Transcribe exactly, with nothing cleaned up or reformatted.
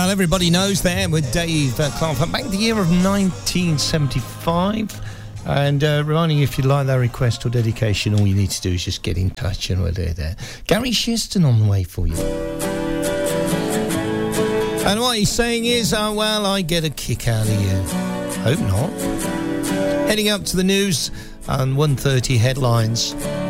Well, everybody knows there with Dave uh, Clark. Back in the year of nineteen seventy-five. And uh, reminding you, if you like that request or dedication, all you need to do is just get in touch and we're there. there. Gary Shearston on the way for you. And what he's saying is, oh, well, I get a kick out of you. Hope not. Heading up to the news and one thirty headlines.